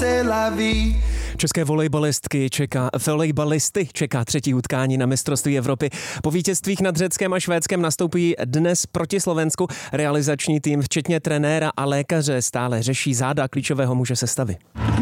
c'est la vie. České volejbalisty čeká třetí utkání na mistrovství Evropy. Po vítězstvích nad Řeckem a Švédskem nastoupí dnes proti Slovensku. Realizační tým včetně trenéra a lékaře stále řeší záda klíčového muže sestavy.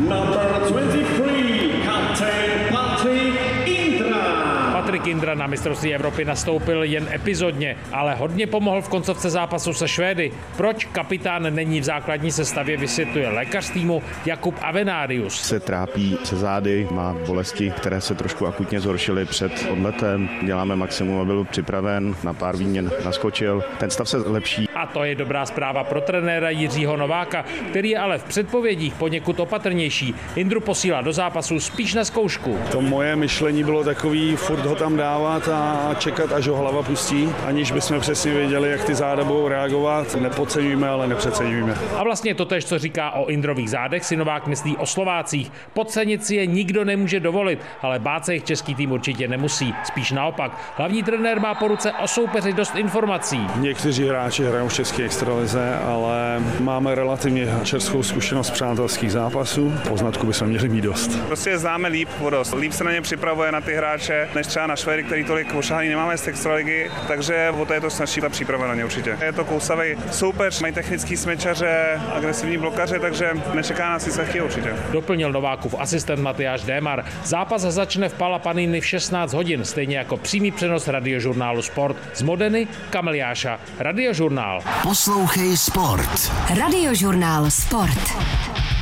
Patrik Indra na mistrovství Evropy nastoupil jen epizodně, ale hodně pomohl v koncovce zápasu se Švédy. Proč kapitán není v základní sestavě, vysvětluje lékař týmu Jakub Avenarius. Se trápí se zády, má bolesti, které se trošku akutně zhoršily před odletem. Děláme maximum, aby byl připraven, na pár výměn naskočil. Ten stav se lepší. A to je dobrá zpráva pro trenéra Jiřího Nováka, který je ale v předpovědích poněkud opatrnější. Indru posílá do zápasu spíš na zkoušku. To moje myšlení bylo takový, furt ho tam dávat a čekat, až ho hlava pustí, aniž bychom přesně věděli, jak ty záda budou reagovat. Nepodceňujeme, ale nepřeceňujeme. A vlastně totéž, co říká o Indrových zádech, si Novák myslí o Slovácích. Podcenit si je nikdo nemůže dovolit, ale bát se jich český tým určitě nemusí. Spíš naopak. Hlavní trenér má po ruce o soupeři dost informací. Někteří hráči hrajou v české extralize, ale máme relativně čerstvou zkušenost přátelských zápasů. Poznatku bychom měli mít dost. Prostě je známe líp vodost. Líp se na ně připravuje na ty hráče, než třeba na Švédy, který tolik ošahání nemáme z extraligy, takže o to je to snažší ta příprava na ně určitě. Je to kousavý soupeř, mají technický smečaře, agresivní blokaře, takže nečeká nás nic lehkého určitě. Doplnil Novákův asistent Matyáš Démar. Zápas začne v Pala Panini v 16 hodin, stejně jako přímý přenos radiožurnálu Sport. Z Modeny Kamiliáša. Radiožurnál. Poslouchej Sport. Radiožurnál Sport.